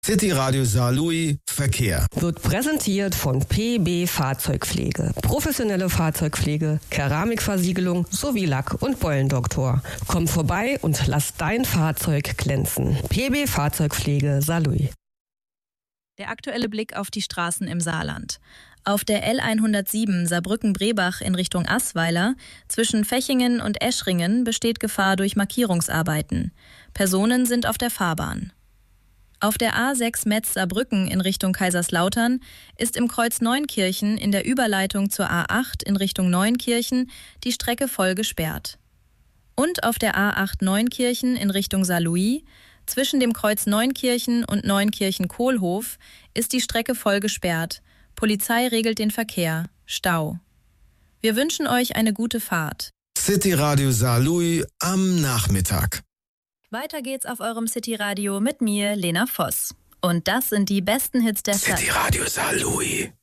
City Radio Saarlouis Verkehr wird präsentiert von PB Fahrzeugpflege. Professionelle Fahrzeugpflege, Keramikversiegelung sowie Lack- und Beulendoktor. Komm vorbei und lass dein Fahrzeug glänzen. PB Fahrzeugpflege Saarlouis. Der aktuelle Blick auf die Straßen im Saarland. Auf der L107 Saarbrücken-Brebach in Richtung Assweiler zwischen Fechingen und Eschringen besteht Gefahr durch Markierungsarbeiten. Personen sind auf der Fahrbahn. Auf der A6 Metz-Saarbrücken in Richtung Kaiserslautern ist im Kreuz Neunkirchen in der Überleitung zur A8 in Richtung Neunkirchen die Strecke voll gesperrt. Und auf der A8 Neunkirchen in Richtung Saarlouis zwischen dem Kreuz Neunkirchen und Neunkirchen-Kohlhof ist die Strecke voll gesperrt. Polizei regelt den Verkehr. Stau. Wir wünschen euch eine gute Fahrt. City Radio Saarlouis am Nachmittag. Weiter geht's auf eurem City Radio mit mir, Lena Voss. Und das sind die besten Hits der Stadt. City Radio Saarlouis.